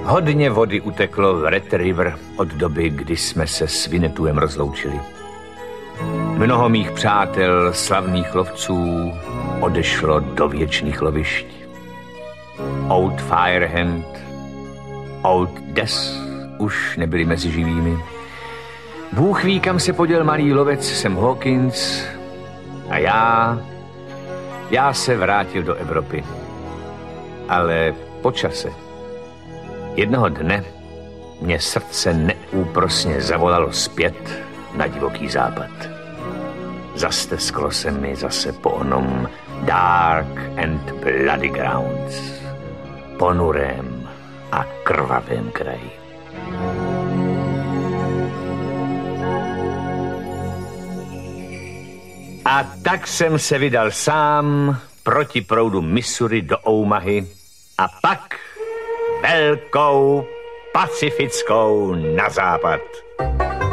Hodně vody uteklo v Red River od doby, kdy jsme se s Winnetouem rozloučili. Mnoho mých přátel, slavných lovců, odešlo do věčných lovišť. Old Firehand, Old Death už nebyli mezi živými. Bůh ví, kam se poděl malý lovec Sam Hawkins a já se vrátil do Evropy. Ale po čase, jednoho dne, mě srdce neúprosně zavolalo zpět na divoký západ. Zastesklo se mi zase po onom dark and bloody grounds, ponurém a krvavém kraji. A tak jsem se vydal sám proti proudu Missouri do Omahy a pak velkou pacifickou na západ.